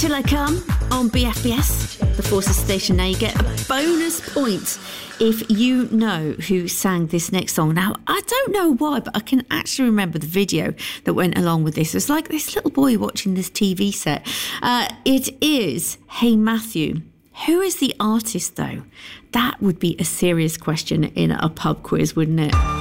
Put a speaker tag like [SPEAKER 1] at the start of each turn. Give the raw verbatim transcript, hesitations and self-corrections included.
[SPEAKER 1] Till I Come on B F B S, the Forces station. Now you get a bonus point if you know who sang this next song. Now, I don't know why, but I can actually remember the video that went along with this. It's like this little boy watching this T V set. Uh, it is Hey Matthew. Who is the artist, though? That would be a serious question in a pub quiz, wouldn't it?